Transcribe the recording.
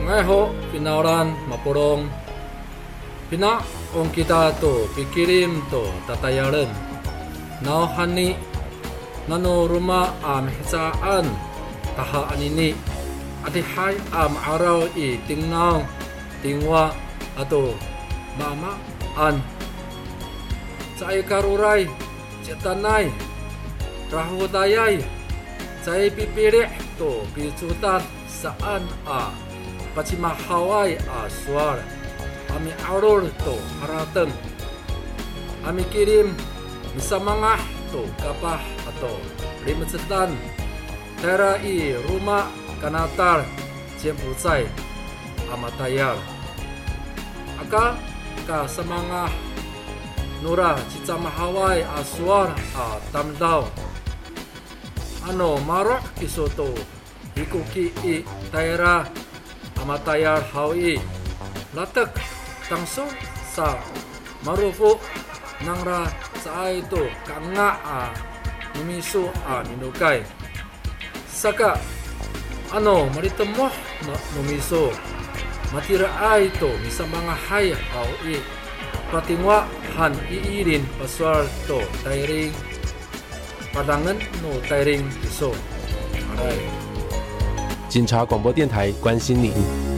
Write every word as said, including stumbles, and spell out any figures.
Ngay ho pinauran mapurong pina ong kita to pikirim to tatayaran nao hani nano ruma am hitsaan taha anini ati hai am araw i tingnaw tingwa ato mama an sa karuray cetanay rahutayay sa pipiri to picutan saan a pacimahaway a suara ami aror to haratan ami kirim bisa mangah to kapah atau limetan tera i rumah kanatar jempusai amatayar aka ka samangah nura cicamahaway a suara a tamdaw ano marok kisoto hikuki i tera amatayar hawi latak tangso sa marufu nangra sa ito kanga a numiso a minukay saka ano maritemoh na numiso matira ay ito misa mga hay hawi patingwa han iirin paswar to tairing padangan no tairing iso aray 警察广播电台关心您。